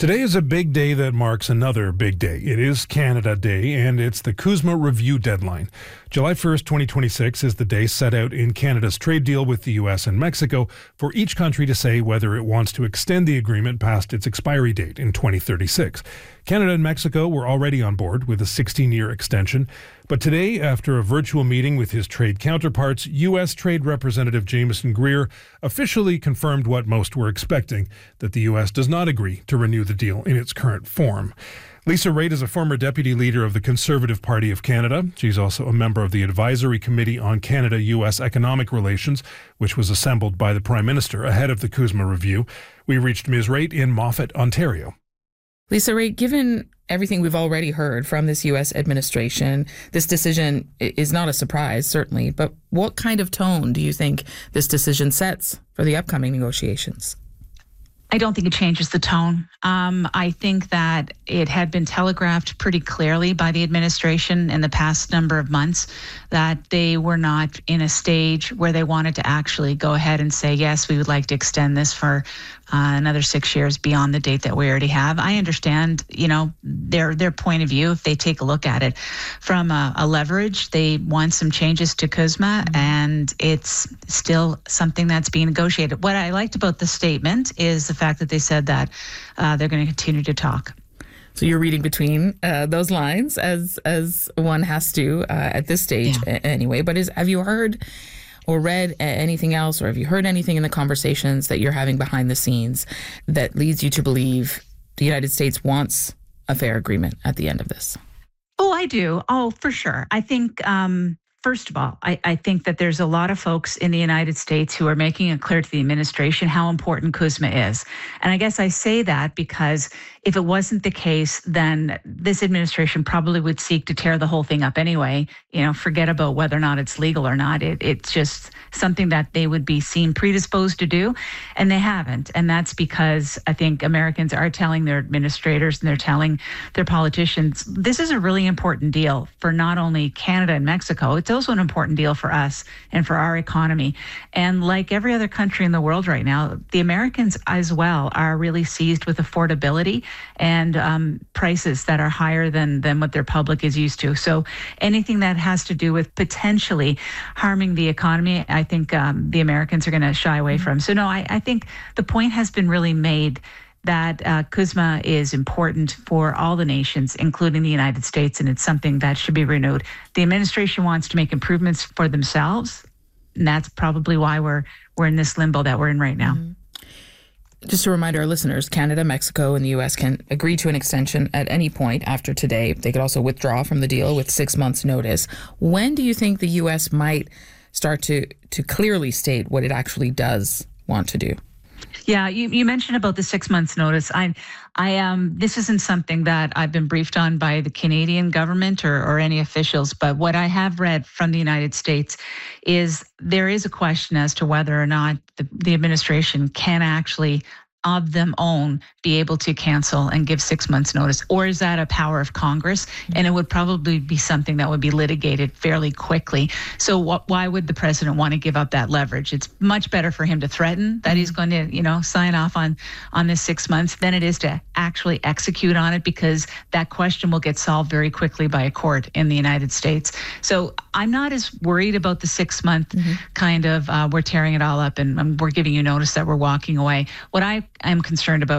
Today is a big day that marks another big day. It is Canada Day, and it's the CUSMA review deadline. July 1st, 2026 is the day set out in Canada's trade deal with the U.S. and Mexico for each country to say whether it wants to extend the agreement past its expiry date in 2036. Canada and Mexico were already on board with a 16-year extension. But today, after a virtual meeting with his trade counterparts, U.S. Trade Representative Jameson Greer officially confirmed what most were expecting, that the U.S. does not agree to renew the deal in its current form. Lisa Raitt is a former deputy leader of the Conservative Party of Canada. She's also a member of the Advisory Committee on Canada-U.S. Economic Relations, which was assembled by the Prime Minister ahead of the CUSMA review. We reached Ms. Raitt in Moffat, Ontario. Lisa Raitt, given everything we've already heard from this U.S. administration, this decision is not a surprise, certainly, but what kind of tone do you think this decision sets for the upcoming negotiations? I don't think it changes the tone. I think that it had been telegraphed pretty clearly by the administration in the past number of months that they were not in a stage where they wanted to actually go ahead and say, yes, we would like to extend this for another 6 years beyond the date that we already have. I understand, their point of view if they take a look at it. From a leverage, they want some changes to CUSMA, and it's still something that's being negotiated. What I liked about the statement is the fact that they said that they're going to continue to talk. So you're reading between those lines as one has to at this stage anyway. But have you heard or read anything else, or have you heard anything in the conversations that you're having behind the scenes that leads you to believe the United States wants a fair agreement at the end of this? Oh, I do. Oh, for sure. I think, first of all, I think that there's a lot of folks in the United States who are making it clear to the administration how important CUSMA is. And I guess I say that because if it wasn't the case, then this administration probably would seek to tear the whole thing up anyway. Forget about whether or not it's legal or not. It's just something that they would be seen predisposed to do, and they haven't. And that's because I think Americans are telling their administrators and they're telling their politicians, this is a really important deal for not only Canada and Mexico, it's also an important deal for us and for our economy. And like every other country in the world right now, the Americans as well are really seized with affordability and prices that are higher than what their public is used to. So anything that has to do with potentially harming the economy, I think the Americans are going to shy away from. So no, I think the point has been really made that CUSMA is important for all the nations, including the United States, and it's something that should be renewed. The administration wants to make improvements for themselves, and that's probably why we're in this limbo that we're in right now. Mm-hmm. Just to remind our listeners, Canada, Mexico, and the U.S. can agree to an extension at any point after today. They could also withdraw from the deal with 6 months' notice. When do you think the U.S. might start to clearly state what it actually does want to do? Yeah, you mentioned about the 6 months notice. This isn't something that I've been briefed on by the Canadian government or any officials, but what I have read from the United States is there is a question as to whether or not the administration can actually of them own be able to cancel and give 6 months notice, or is that a power of Congress? And it would probably be something that would be litigated fairly quickly. So why would the president want to give up that leverage? It's much better for him to threaten that he's going to, sign off on this 6 months than it is to actually execute on it, because that question will get solved very quickly by a court in the United States. So I'm not as worried about the 6 month kind of we're tearing it all up and we're giving you notice that we're walking away. What I am concerned about